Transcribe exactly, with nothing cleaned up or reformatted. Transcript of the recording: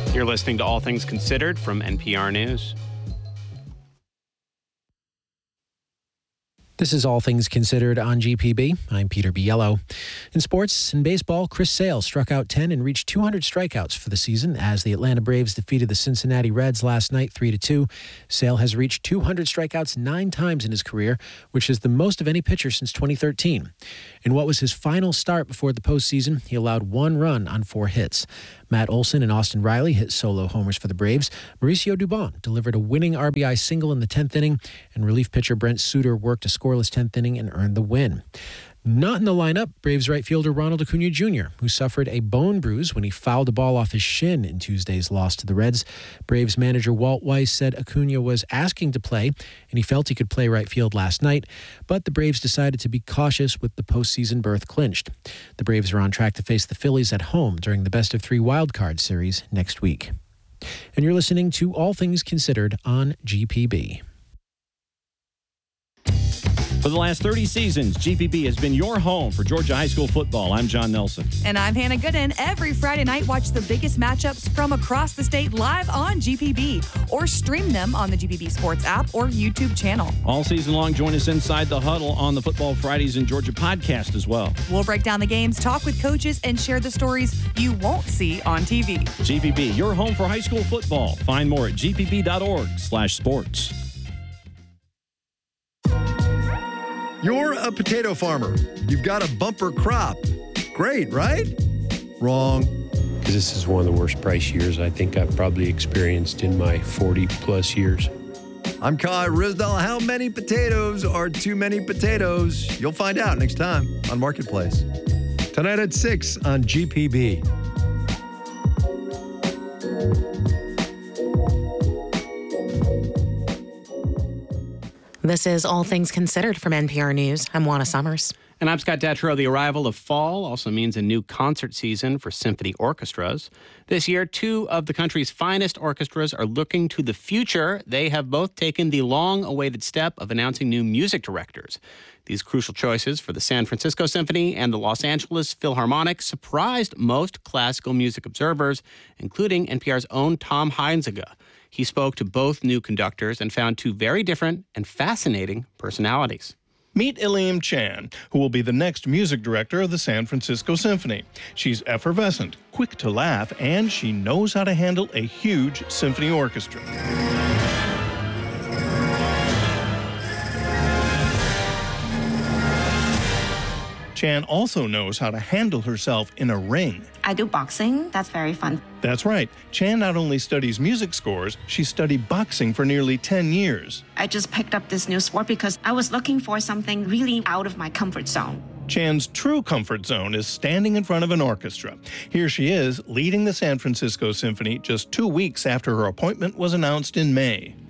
You're listening to All Things Considered from N P R News. This is All Things Considered on G P B. I'm Peter Biello. In sports, in baseball, Chris Sale struck out ten and reached two hundred strikeouts for the season as the Atlanta Braves defeated the Cincinnati Reds last night three to two. Sale has reached two hundred strikeouts nine times in his career, which is the most of any pitcher since twenty thirteen. In what was his final start before the postseason, he allowed one run on four hits. Matt Olson and Austin Riley hit solo homers for the Braves. Mauricio Dubon delivered a winning R B I single in the tenth inning, and relief pitcher Brent Suter worked a scoreless tenth inning and earned the win. Not in the lineup, Braves right fielder Ronald Acuna Junior, who suffered a bone bruise when he fouled a ball off his shin in Tuesday's loss to the Reds. Braves manager Walt Weiss said Acuna was asking to play, and he felt he could play right field last night, but the Braves decided to be cautious with the postseason berth clinched. The Braves are on track to face the Phillies at home during the best-of-three wildcard series next week. And you're listening to All Things Considered on G P B. For the last thirty seasons, G P B has been your home for Georgia high school football. I'm John Nelson. And I'm Hannah Gooden. Every Friday night, watch the biggest matchups from across the state live on G P B or stream them on the G P B Sports app or YouTube channel. All season long, join us inside the huddle on the Football Fridays in Georgia podcast as well. We'll break down the games, talk with coaches, and share the stories you won't see on T V. G P B, your home for high school football. Find more at g p b dot org slash sports. You're a potato farmer. You've got a bumper crop. Great, right? Wrong. This is one of the worst price years I think I've probably experienced in my forty plus years. I'm Kai Risdell. How many potatoes are too many potatoes? You'll find out next time on Marketplace. Tonight at six on G P B. This is All Things Considered from N P R News. I'm Juana Summers. And I'm Scott Detrow. The arrival of fall also means a new concert season for symphony orchestras. This year, two of the country's finest orchestras are looking to the future. They have both taken the long-awaited step of announcing new music directors. These crucial choices for the San Francisco Symphony and the Los Angeles Philharmonic surprised most classical music observers, including N P R's own Tom Heinzige. He spoke to both new conductors and found two very different and fascinating personalities. Meet Elaine Chan, who will be the next music director of the San Francisco Symphony. She's effervescent, quick to laugh, and she knows how to handle a huge symphony orchestra. Chan also knows how to handle herself in a ring. I do boxing. That's very fun. That's right. Chan not only studies music scores, she studied boxing for nearly ten years. I just picked up this new sport because I was looking for something really out of my comfort zone. Chan's true comfort zone is standing in front of an orchestra. Here she is, leading the San Francisco Symphony just two weeks after her appointment was announced in May.